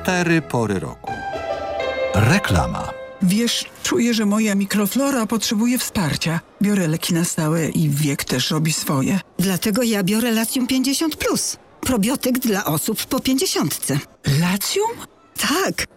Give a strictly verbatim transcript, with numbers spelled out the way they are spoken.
cztery pory roku. Reklama. Wiesz, czuję, że moja mikroflora potrzebuje wsparcia. Biorę leki na stałe i wiek też robi swoje. Dlatego ja biorę Latium pięćdziesiąt plus. Probiotyk dla osób po pięćdziesiątce. Latium? Tak,